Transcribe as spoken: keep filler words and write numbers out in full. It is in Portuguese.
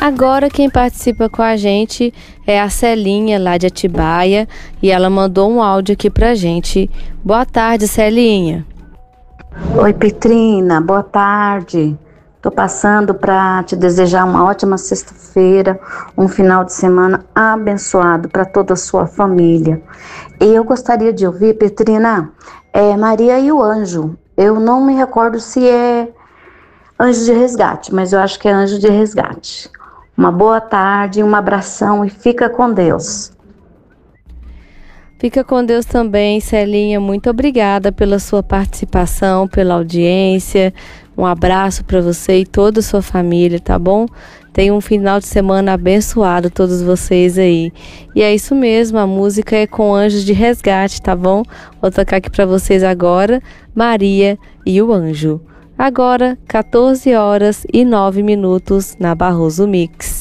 Agora quem participa com a gente é a Celinha, lá de Atibaia, e ela mandou um áudio aqui pra gente. Boa tarde, Celinha. Oi, Petrina, boa tarde. Tô passando para te desejar uma ótima sexta-feira, um final de semana abençoado para toda a sua família. E eu gostaria de ouvir, Petrina, é Maria e o Anjo. Eu não me recordo se é Anjo de Resgate, mas eu acho que é Anjo de Resgate. Uma boa tarde, um abração e fica com Deus. Fica com Deus também, Celinha. Muito obrigada pela sua participação, pela audiência. Um abraço para você e toda a sua família, tá bom? Tenha um final de semana abençoado, todos vocês aí. E é isso mesmo, a música é com Anjos de Resgate, tá bom? Vou tocar aqui para vocês agora, Maria e o Anjo. Agora, quatorze horas e nove minutos na Barroso Mix.